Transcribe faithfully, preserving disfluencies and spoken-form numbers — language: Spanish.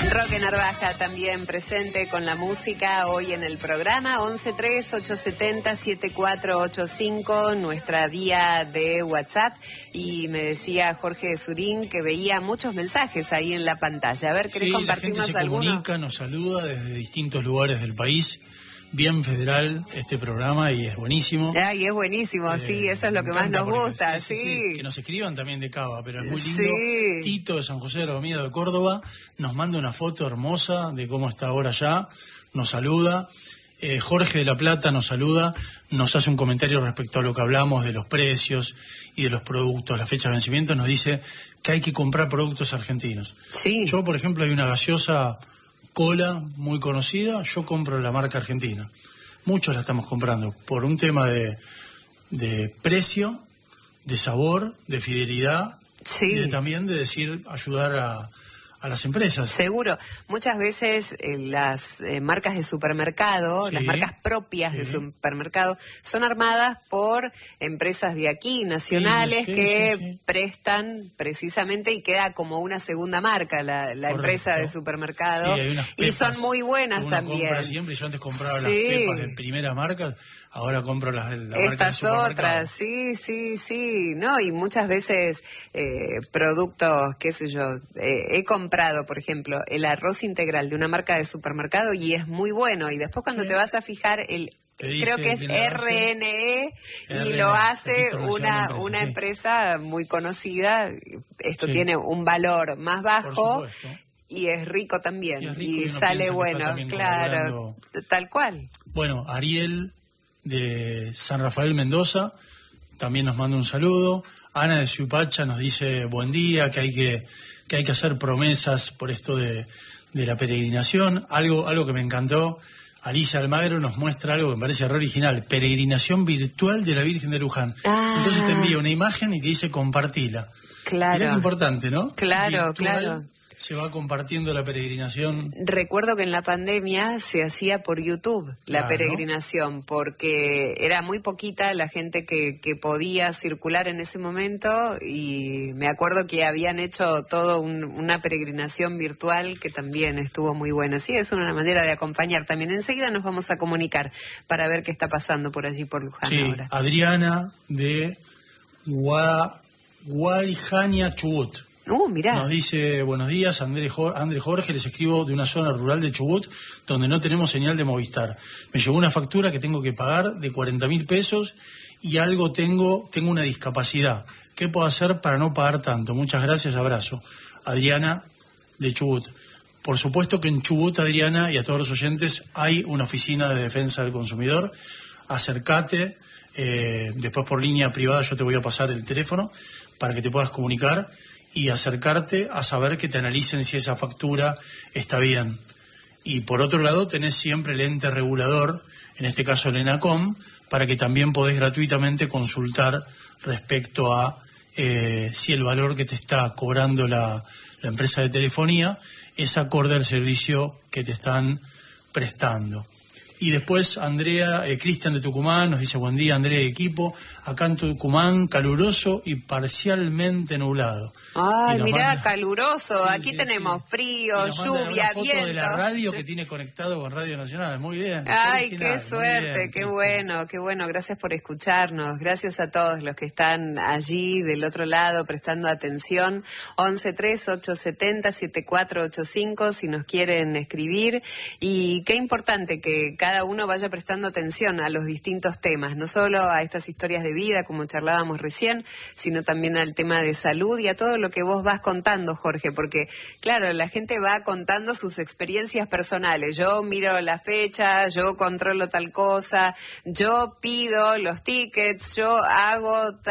Roque Narvaja también presente con la música hoy en el programa. Once tres ocho siete cero siete cuatro ocho cinco, nuestra vía de WhatsApp. Y me decía Jorge Surín que veía muchos mensajes ahí en la pantalla. A ver, ¿querés sí, compartirnos la gente se alguno? comunica, nos saluda desde distintos lugares del país. Bien federal este programa y es buenísimo. Ay, es buenísimo, eh, sí, eso es lo que más nos gusta, sí, sí. Sí, sí. Que nos escriban también de Cava, pero es muy lindo. Sí. Tito de San José de Romero de Córdoba nos manda una foto hermosa de cómo está ahora ya, nos saluda. Eh, Jorge de La Plata nos saluda, nos hace un comentario respecto a lo que hablamos de los precios y de los productos, la fecha de vencimiento, nos dice que hay que comprar productos argentinos. Sí. Yo, por ejemplo, hay una gaseosa Cola, muy conocida, yo compro la marca argentina. Muchos la estamos comprando por un tema de, de precio, de sabor, de fidelidad, sí. Y de, también de decir, ayudar a, a las empresas. Seguro. Muchas veces eh, las eh, marcas de supermercado, sí, las marcas propias sí. de supermercado, son armadas por empresas de aquí, nacionales, sí, sí, que sí, sí. prestan precisamente y queda como una segunda marca la, la empresa de supermercado. Sí, hay unas pepas, y son muy buenas uno también. Compra siempre, yo antes compraba sí. las pepas de primera marca. Ahora compro las de la marca de Estas otras, sí, sí, sí, ¿no? Y muchas veces eh, productos, qué sé yo, eh, he comprado, por ejemplo, el arroz integral de una marca de supermercado y es muy bueno. Y después cuando sí. te vas a fijar, el creo que es R N E y R N E, lo hace una, empresa, una sí. empresa muy conocida. Esto sí. tiene un valor más bajo. Y es rico también, y, es rico y, y sale bueno, claro, tal cual. Bueno, Ariel de San Rafael Mendoza también nos manda un saludo. Ana de Suipacha nos dice buen día, que hay que que hay que hacer promesas por esto de, de la peregrinación. Algo algo que me encantó, Alicia Almagro nos muestra algo que me parece re original, peregrinación virtual de la Virgen de Luján. Ah. Entonces te envía una imagen y te dice compartila. Claro. Mirá qué importante, ¿no? Claro, virtual, claro. Se va compartiendo la peregrinación. Recuerdo que en la pandemia se hacía por YouTube la claro. peregrinación, porque era muy poquita la gente que, que podía circular en ese momento y me acuerdo que habían hecho todo un, una peregrinación virtual que también estuvo muy buena. Sí, es una manera de acompañar también. Enseguida nos vamos a comunicar para ver qué está pasando por allí, por Luján sí, ahora. Adriana de Gua, Guarijania, Chubut. Uh, mirá. Nos dice, buenos días, André Jorge, les escribo de una zona rural de Chubut donde no tenemos señal de Movistar. Me llegó una factura que tengo que pagar de cuarenta mil pesos y algo tengo, tengo una discapacidad. ¿Qué puedo hacer para no pagar tanto? Muchas gracias, abrazo. Adriana de Chubut. Por supuesto que en Chubut, Adriana, y a todos los oyentes, hay una oficina de defensa del consumidor. Acércate, eh, después por línea privada yo te voy a pasar el teléfono para que te puedas comunicar y acercarte a saber que te analicen si esa factura está bien. Y por otro lado tenés siempre el ente regulador, en este caso el ENACOM, para que también podés gratuitamente consultar respecto a eh, si el valor que te está cobrando la, la empresa de telefonía es acorde al servicio que te están prestando. Y después Andrea, eh, Cristian de Tucumán nos dice buen día, Andrea y equipo, acá en Tucumán caluroso y parcialmente nublado. Ay, mirá, manda... caluroso, sí, aquí sí, tenemos sí. frío, lluvia, foto viento. De la radio que tiene conectado con Radio Nacional, muy bien. Ay, qué, qué suerte, bien, qué bueno, qué bueno, gracias por escucharnos, gracias a todos los que están allí del otro lado prestando atención. Once tres ocho siete cero siete cuatro ocho cinco si nos quieren escribir, y qué importante que cada uno vaya prestando atención a los distintos temas, no solo a estas historias de vida como charlábamos recién, sino también al tema de salud y a todo lo que vos vas contando, Jorge, porque claro, la gente va contando sus experiencias personales. Yo miro la fecha, yo controlo tal cosa, yo pido los tickets, yo hago tal